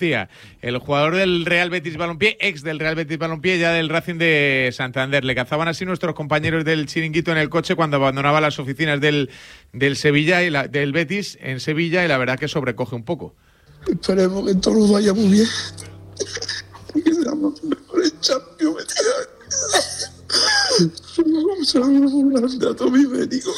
García, el jugador del Real Betis Balompié, ex del Real Betis Balompié, ya del Racing de Santander. Le cazaban así nuestros compañeros del chiringuito en el coche cuando abandonaba las oficinas del Sevilla del Betis en Sevilla, y la verdad que sobrecoge un poco. Esperemos que todo vaya muy bien y que seamos los mejores Champions. Vamos a un dato mi médico.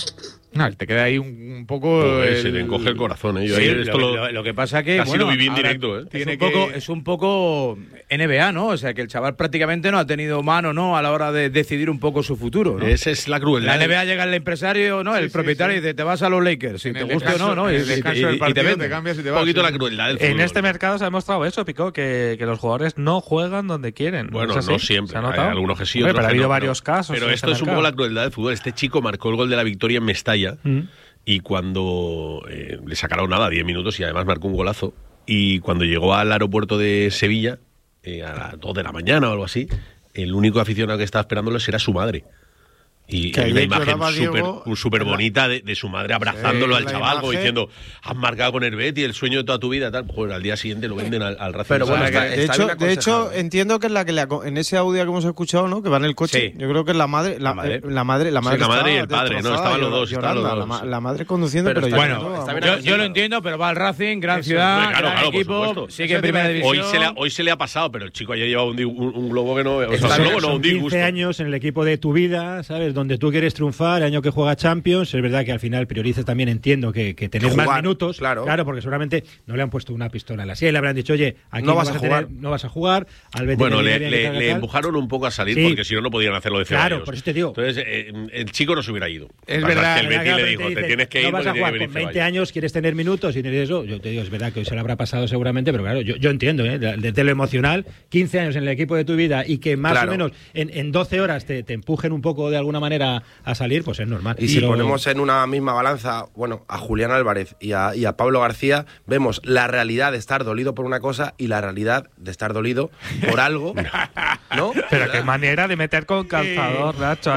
Te queda ahí un poco... Se te encoge el corazón, Yo sí, ayer lo que pasa que... Casi lo viví en directo, Es un poco NBA, ¿no? O sea, que el chaval prácticamente no ha tenido mano, ¿no? A la hora de decidir un poco su futuro, ¿no? Esa es la crueldad. La NBA llega el empresario, ¿no? El propietario y dice, te vas a los Lakers, si te gusta o no, y te cambias y te vas. Un poquito la crueldad del fútbol. En este mercado se ha demostrado eso, Pico, que los jugadores no juegan donde quieren. Bueno, no siempre. Hay algunos que sí, otros que ha habido no, varios casos. Pero esto es un poco la crueldad del fútbol. Este chico marcó el gol de la victoria en Mestalla. Y cuando le sacaron 10 minutos y además marcó un golazo, y cuando llegó al aeropuerto de Sevilla, a las 2 de la mañana o algo así, el único aficionado que estaba esperándolo era su madre. Y hay una imagen súper bonita de su madre abrazándolo al chaval, como diciendo, has marcado con el Betis, el sueño de toda tu vida, tal. Pues al día siguiente lo venden al Racing. Pero bueno, de hecho, entiendo que es la que en ese audio que hemos escuchado, ¿no? Que va en el coche. Sí. Yo creo que es la madre. La madre y el padre, ¿no? Estaban los dos. La madre conduciendo, pero bueno, yo lo entiendo, pero va al Racing, gran ciudad, gran equipo, sigue en primera división. Hoy se le ha pasado, pero el chico ayer llevaba un globo que no. O sea, un disgusto. 15 años en el equipo de tu vida, ¿sabes? Donde tú quieres triunfar, el año que juega Champions, es verdad que al final priorices también, entiendo que tener más minutos, claro, porque seguramente no le han puesto una pistola en la sien, le habrán dicho, oye, aquí no vas a jugar, al Betis. Bueno, le empujaron un poco a salir, porque si no, no podían hacerlo de ceballos. Claro, por eso te digo. Entonces, el chico no se hubiera ido. Es verdad. Que el Betis le dijo, te tienes que ir, no vas a jugar con 20 años, quieres tener minutos y tener eso. Yo te digo, es verdad que hoy se lo habrá pasado seguramente, pero claro, yo entiendo, desde lo emocional, 15 años en el equipo de tu vida y que más o menos en 12 horas te empujen un poco de alguna manera a salir, pues es normal. Y si ponemos en una misma balanza, a Julián Álvarez y a Pablo García, vemos la realidad de estar dolido por una cosa y la realidad de estar dolido por algo, ¿no? Pero qué manera de meter con calzador, Nacho.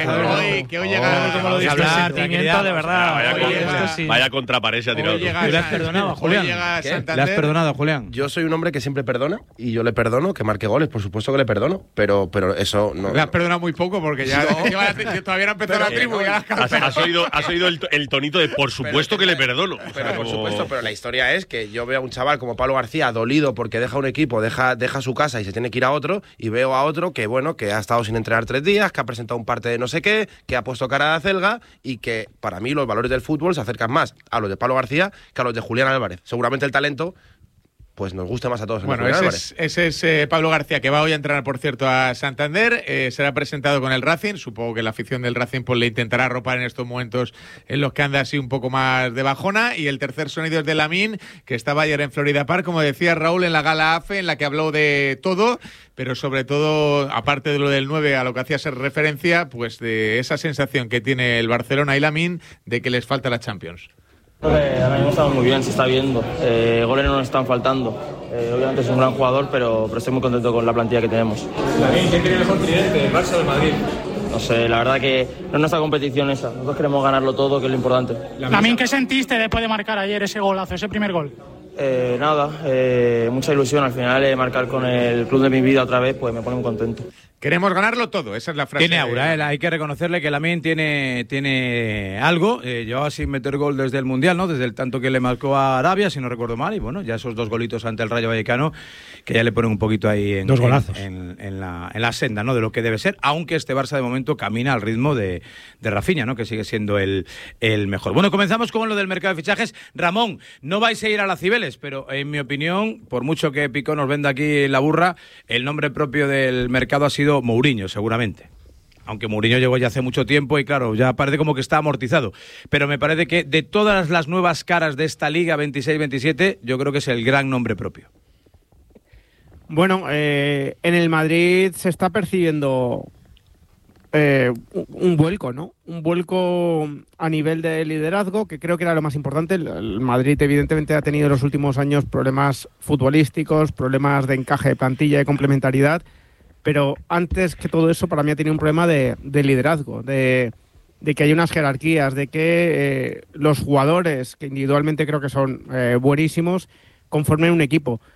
Que hoy llega sentimiento de verdad. Vaya contrapared se ha tirado. ¿Le has perdonado a Julián? ¿Le has perdonado a Julián? Yo soy un hombre que siempre perdona y yo le perdono que marque goles, por supuesto que le perdono, pero eso no. Le has perdonado muy poco porque ya todavía no empezó la tribu. Has oído el tonito de por supuesto que le perdono. Pero por supuesto, pero la historia es que yo veo a un chaval como Pablo García dolido porque deja un equipo, deja su casa y se tiene que ir a otro, y veo a otro que que ha estado sin entrenar 3 días, que ha presentado un parte de no sé qué, que ha puesto cara de acelga, y que para mí los valores del fútbol se acercan más a los de Pablo García que a los de Julián Álvarez. Seguramente el talento pues nos gusta más a todos. Bueno, ese es Pablo García, que va hoy a entrenar, por cierto, a Santander. Será presentado con el Racing. Supongo que la afición del Racing pues le intentará arropar en estos momentos en los que anda así un poco más de bajona. Y el tercer sonido es de Lamine, que estaba ayer en Florida Park, como decía Raúl, en la gala AFE, en la que habló de todo, pero sobre todo, aparte de lo del 9, a lo que hacía ser referencia, pues de esa sensación que tiene el Barcelona y Lamine de que les falta la Champions. Ahora mismo estamos muy bien, se está viendo. Goles no nos están faltando. Obviamente es un gran jugador, pero estoy muy contento con la plantilla que tenemos. ¿Quién tiene el mejor tridente, el Barça o el Madrid? No sé, la verdad que no es nuestra competición esa. Nosotros queremos ganarlo todo, que es lo importante. También, ¿qué sentiste después de marcar ayer ese golazo, ese primer gol? Mucha ilusión. Al final, marcar con el club de mi vida otra vez, pues me pone muy contento. Queremos ganarlo todo, esa es la frase. Tiene aura, hay que reconocerle que Lamine tiene algo. Llevaba sin meter gol desde el Mundial, ¿no? Desde el tanto que le marcó a Arabia, si no recuerdo mal, y bueno, ya esos 2 golitos ante el Rayo Vallecano, que ya le ponen un poquito ahí en la senda, ¿no? De lo que debe ser, aunque este Barça de momento camina al ritmo de Rafinha, ¿no? Que sigue siendo el mejor. Bueno, comenzamos con lo del mercado de fichajes. Ramón, no vais a ir a la Cibeles, pero en mi opinión, por mucho que Pico nos venda aquí la burra, el nombre propio del mercado ha sido Mourinho, seguramente. Aunque Mourinho llegó ya hace mucho tiempo y claro, ya parece como que está amortizado. Pero me parece que de todas las nuevas caras de esta Liga 26-27, yo creo que es el gran nombre propio. Bueno, en el Madrid se está percibiendo un vuelco, ¿no? Un vuelco a nivel de liderazgo, que creo que era lo más importante. El Madrid evidentemente ha tenido en los últimos años problemas futbolísticos, problemas de encaje de plantilla, de complementariedad, pero antes que todo eso para mí ha tenido un problema de liderazgo, de que hay unas jerarquías, de que los jugadores, que individualmente creo que son buenísimos, conformen un equipo.